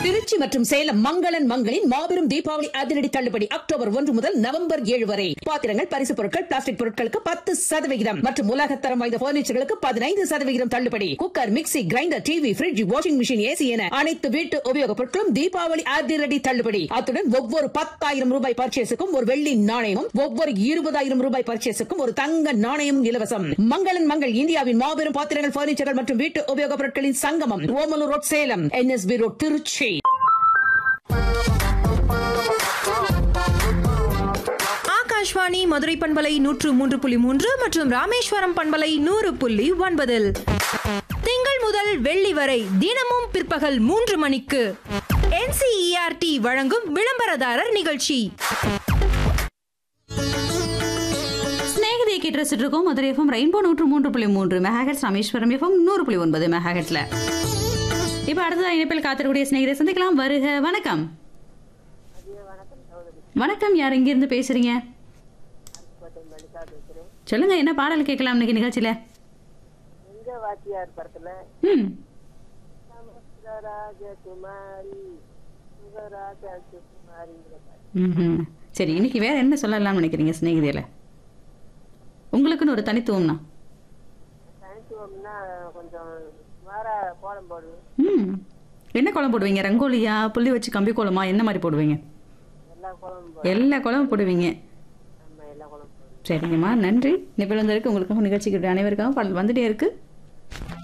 திருச்சி மற்றும் சேலம் மங்களன் மங்களின் மாபெரும் தீபாவளி அதிரடி தள்ளுபடி அக்டோபர் 1 முதல் நவம்பர் 7 வரை. பாத்திரங்கள், பரிசு பொருட்கள், பிளாஸ்டிக் பொருட்களுக்கு 10% மற்றும் உலகத்தரம் வாய்ந்த பர்னிச்சர்களுக்கு 15% தள்ளுபடி. Cooker, mixie, grinder, TV, fridge, washing machine, AC என அனைத்து வீட்டு உபயோகப் பொருட்களும் தீபாவளி அதிரடி தள்ளுபடி. அத்துடன் ஒவ்வொரு 10,000 ரூபாய் பர்ச்சேஸுக்கும் ஒரு வெள்ளி நாணயமும், ஒவ்வொரு 20,000 ரூபாய் பர்ச்சேஸுக்கும் ஒரு தங்க நாணயமும் இலவசம். மங்களன் மங்கள் இந்தியாவின் மாபெரும் பாத்திரங்கள், பர்னிச்சர்கள் மற்றும் வீட்டு உபயோகப் பொருட்களின் சங்கமம். Omalur road, Salem. NSB road, Trichy. Akashvani Madurai பண்பலை 103.3 மற்றும் ராமேஸ்வரம் பண்பலை 100.9 திங்கள் முதல் வெள்ளி வரை தினமும் பிற்பகல் 3 மணிக்கு NCERT வழங்கும் விளம்பரதாரர் நிகழ்ச்சி. ஸ்நேகிதியை கேட்டு இருக்கோம். Madurai FM rainbow 103.3 megahertz, Rameswaram FM 100.9 மெகாஹெட்ஸ்ல. இப்ப அடுத்ததான் இணைப்பில் காத்திருக்கூடிய ஸ்நேகிதை சந்திக்கலாம். வருக. வணக்கம். வணக்கம். யார் எங்கிருந்து பேசுறீங்க? சொல்லுங்க, என்ன பாடல் கேட்கலாம் இன்னைக்கு நிகழ்ச்சியில? சரி, இன்னைக்கு வேற என்ன சொல்லலாம்னு நினைக்கிறீங்க ஸ்நேகிதியில? உங்களுக்குன்னு ஒரு தனித்துவம்னா என்ன கோலம் போடுவீங்க? ரங்கோலியா, புள்ளி வச்சு கம்பி கோலமா, என்ன மாதிரி போடுவீங்க? எல்லா கோலமும் போடுவீங்க. சரிங்கம்மா, நன்றி. நிபுணருக்கு உங்களுக்கு நிகழ்ச்சிக்கு அனைவருக்காகவும் பாடல் வந்துட்டே இருக்கு.